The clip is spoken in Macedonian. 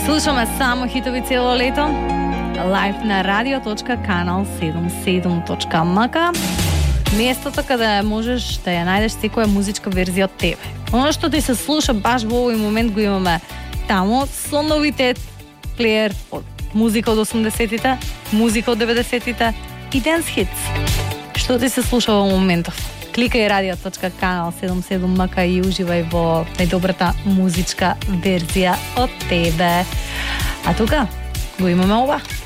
Слушаме само хитови цело лето. Лайв на radio.kanal77.mk. Местото каде можеш да ја најдеш секоја музичка верзија од тебе. Оно што ти се слуша баш во овој момент го имаме таму со новитет плеер од музика од 80-тите, музика од 90-тите и денс хитс. Што ти се слуша во моментов? Кликај radio.kanal77.mk и уживај во најдобрата музичка верзија од тебе. А тука го имаме ова.